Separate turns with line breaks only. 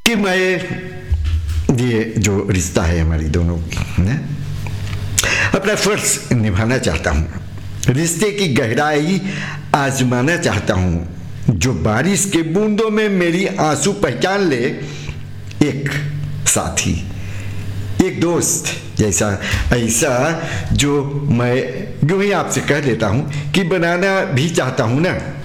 कि मैं ये जो रिश्ता है हमारी दोनों ने अपना फर्ज निभाना चाहता हूँ, रिश्ते की गहराई आजमाना चाहता हूँ, जो बारिश के बूंदों में मेरी आंसू पहचान ले। एक साथी, एक दोस्त जैसा, ऐसा जो मैं यूं ही आपसे कह देता हूँ कि बनाना भी चाहता हूँ ना।